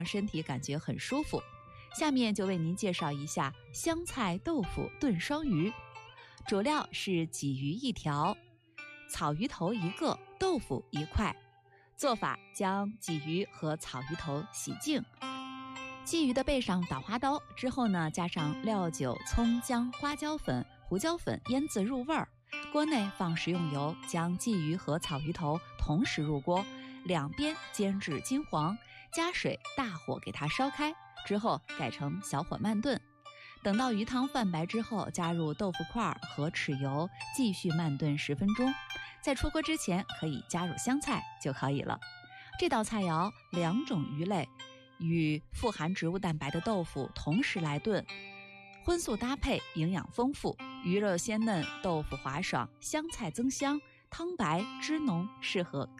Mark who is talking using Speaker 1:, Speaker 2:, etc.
Speaker 1: 身体感觉很舒服。下面就为您介绍一下香菜豆腐炖双鱼。主料是鲫鱼1条，草鱼头1个，豆腐1块。做法：将鲫鱼和草鱼头洗净，鲫鱼的背上捣花刀，之后呢，加上料酒、葱姜、花椒粉、胡椒粉腌制入味儿。锅内放食用油，将鲫鱼和草鱼头同时入锅，两边煎至金黄，加水大火给它烧开，之后改成小火慢炖。等到鱼汤泛白之后，加入豆腐块和豉油，继续慢炖10分钟。在出锅之前可以加入香菜就可以了。这道菜肴2种鱼类与富含植物蛋白的豆腐同时来炖，荤素搭配，营养丰富，鱼肉鲜嫩，豆腐滑爽，香菜增香，汤白汁浓，适合